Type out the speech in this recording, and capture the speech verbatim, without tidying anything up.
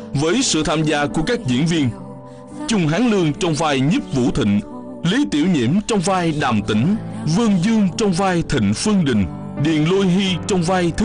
với sự tham gia của các diễn viên Chung Hán Lương trong vai Nhiếp Vũ Thịnh, Lý Tiểu Nhiễm trong vai Đàm Tĩnh, Vương Dương trong vai Thịnh Phương Đình, Điền Lôi Hy trong vai Thứ